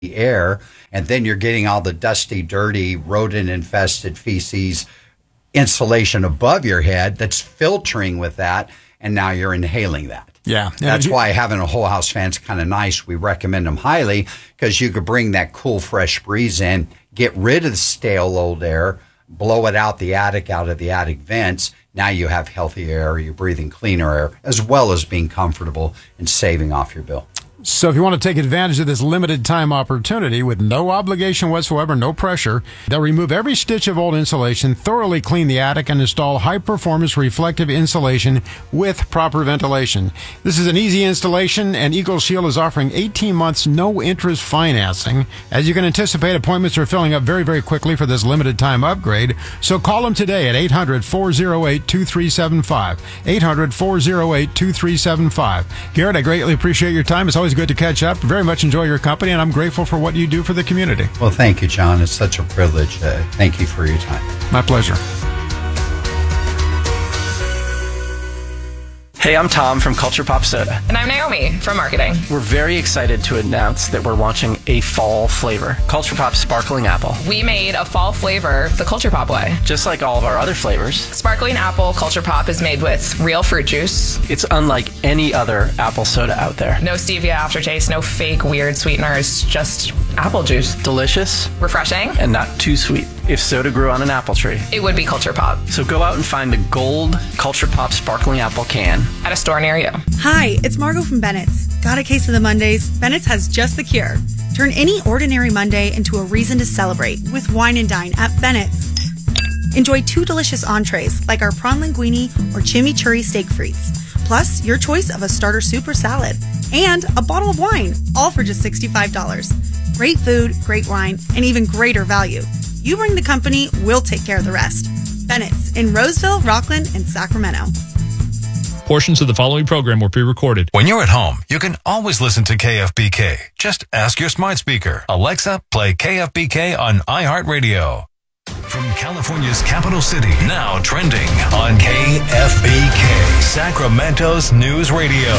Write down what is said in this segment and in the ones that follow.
the air, and then you're getting all the dusty, dirty, rodent-infested feces insulation above your head that's filtering with that, and now you're inhaling that. Yeah. That's why having a whole house fan's kind of nice. We recommend them highly because you could bring that cool, fresh breeze in, get rid of the stale old air, blow it out the attic, out of the attic vents. Now you have healthy air, you're breathing cleaner air, as well as being comfortable and saving off your bill. So if you want to take advantage of this limited time opportunity with no obligation whatsoever, no pressure, they'll remove every stitch of old insulation, thoroughly clean the attic, and install high-performance reflective insulation with proper ventilation. This is an easy installation, and Eagle Shield is offering 18 months no-interest financing. As you can anticipate, appointments are filling up very, very quickly for this limited time upgrade. So call them today at 800-408-2375. 800-408-2375. Garrett, I greatly appreciate your time. It's always good to catch up. Very much enjoy your company, and I'm grateful for what you do for the community. Well, thank you, John. It's such a privilege. Thank you for your time. My pleasure. Hey, I'm Tom from Culture Pop Soda. And I'm Naomi from marketing. We're very excited to announce that we're launching a fall flavor, Culture Pop Sparkling Apple. We made a fall flavor the Culture Pop way. Just like all of our other flavors. Sparkling Apple Culture Pop is made with real fruit juice. It's unlike any other apple soda out there. No stevia aftertaste, no fake weird sweeteners, just apple juice. Delicious. Refreshing. And not too sweet. If soda grew on an apple tree, it would be Culture Pop. So go out and find the gold Culture Pop Sparkling Apple can at a store near you. Hi, it's Margot from Bennett's. Got a case of the Mondays? Bennett's has just the cure. Turn any ordinary Monday into a reason to celebrate with Wine and Dine at Bennett's. Enjoy 2 delicious entrees like our prawn linguine or chimichurri steak frites, plus your choice of a starter soup or salad, and a bottle of wine, all for just $65. Great food, great wine, and even greater value. You bring the company, we'll take care of the rest. Bennett's in Roseville, Rockland, and Sacramento. Portions of the following program were pre-recorded. When you're at home, you can always listen to KFBK. Just ask your smart speaker, Alexa, play KFBK on iHeartRadio. From California's capital city, now trending on KFBK, Sacramento's news radio.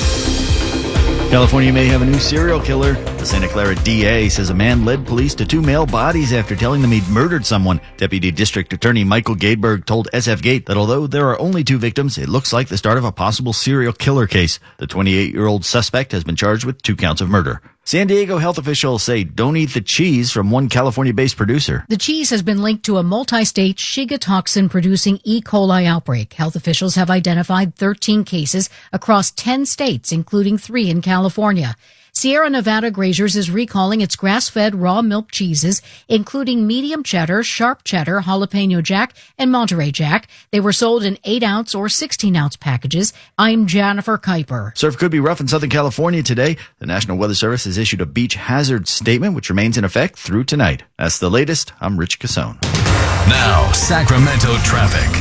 California may have a new serial killer. The Santa Clara DA says a man led police to 2 male bodies after telling them he'd murdered someone. Deputy District Attorney Michael Gadeberg told SF Gate that although there are only 2 victims, it looks like the start of a possible serial killer case. The 28-year-old suspect has been charged with 2 counts of murder. San Diego health officials say don't eat the cheese from one California-based producer. The cheese has been linked to a multi-state Shiga toxin-producing E. coli outbreak. Health officials have identified 13 cases across 10 states, including 3 in California. Sierra Nevada Grazers is recalling its grass-fed raw milk cheeses, including medium cheddar, sharp cheddar, jalapeno jack, and Monterey Jack. They were sold in 8-ounce or 16-ounce packages. I'm Jennifer Kuiper. Surf could be rough in Southern California today. The National Weather Service has issued a beach hazard statement, which remains in effect through tonight. That's the latest. I'm Rich Casone. Now, Sacramento traffic.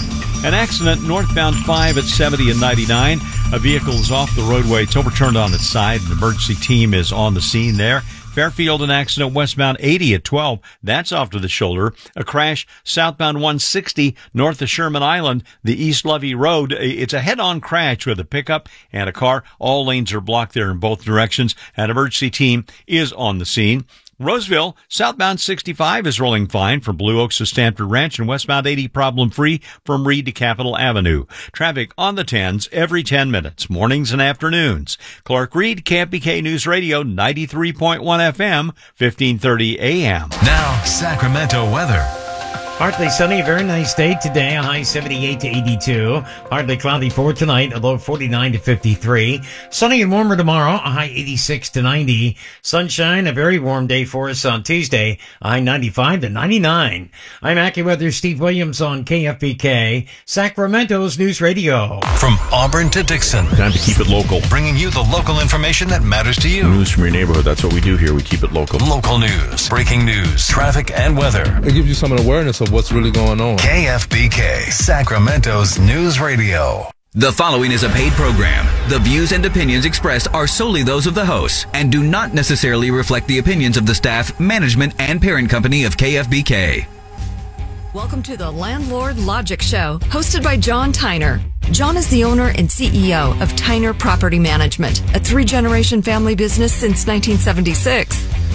An accident northbound 5 at 70 and 99. A vehicle is off the roadway. It's overturned on its side. An emergency team is on the scene there. Fairfield, an accident westbound 80 at 12. That's off to the shoulder. A crash southbound 160 north of Sherman Island, the East Levee Road. It's a head-on crash with a pickup and a car. All lanes are blocked there in both directions. An emergency team is on the scene. Roseville, southbound 65 is rolling fine from Blue Oaks to Stanford Ranch, and westbound 80 problem-free from Reed to Capitol Avenue. Traffic on the 10s every 10 minutes, mornings and afternoons. Clark Reed, KFBK News Radio, 93.1 FM, 1530 AM. Now, Sacramento weather. Partly sunny, a very nice day today, a high 78 to 82. Partly cloudy for tonight, a low 49 to 53. Sunny and warmer tomorrow, a high 86 to 90. Sunshine, a very warm day for us on Tuesday, a high 95 to 99. I'm AccuWeather Steve Williams on KFBK, Sacramento's News Radio. From Auburn to Dixon. Time to keep it local. Bringing you the local information that matters to you. News from your neighborhood, that's what we do here. We keep it local. Local news, breaking news, traffic, and weather. It gives you some awareness of what's really going on. KFBK, Sacramento's News Radio. The following is a paid program. The views and opinions expressed are solely those of the hosts and do not necessarily reflect the opinions of the staff, management, and parent company of KFBK. Welcome to the Landlord Logic Show, hosted by John Tyner. John is the owner and CEO of Tyner Property Management, a 3-generation family business since 1976.